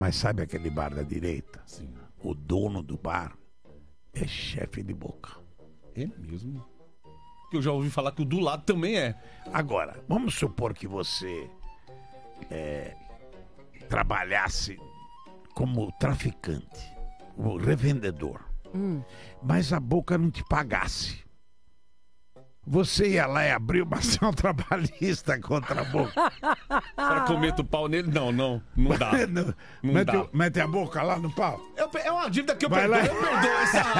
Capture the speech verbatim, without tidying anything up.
Mas sabe aquele bar da direita? Sim. O dono do bar é chefe de boca. É mesmo? Eu já ouvi falar que o do lado também é. Agora, vamos supor que você é, trabalhasse como traficante, o revendedor, hum. mas a boca não te pagasse. Você ia lá e abrir uma ação trabalhista contra a boca. Para comer o pau nele? Não, não, não dá. não, não mete, dá. Mete a boca lá no pau. Eu, é uma dívida que eu Vai perdoo, lá. eu perdoo essa.